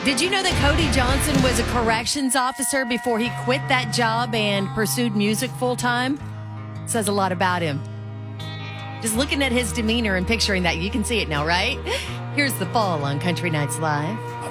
Did you know that Cody Johnson was a corrections officer before he quit that job and pursued music full time? Says a lot about him. Just looking at his demeanor and picturing that, you can see it now, right? Here's The Fall on Country Nights Live.